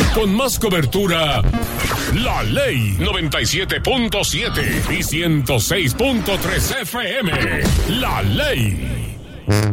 con más cobertura, La Ley 97.7 y 106.3 FM. La Ley.